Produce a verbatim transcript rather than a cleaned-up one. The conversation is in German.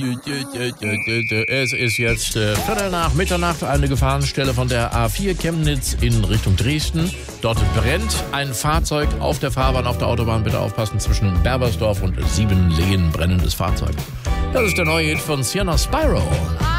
Es ist jetzt äh, Viertel nach Mitternacht, eine Gefahrenstelle von der A vier Chemnitz in Richtung Dresden. Dort brennt ein Fahrzeug auf der Fahrbahn, auf der Autobahn. Bitte aufpassen, zwischen Berbersdorf und Siebenlehen brennendes Fahrzeug. Das ist der neue Hit von Sienna Spyro.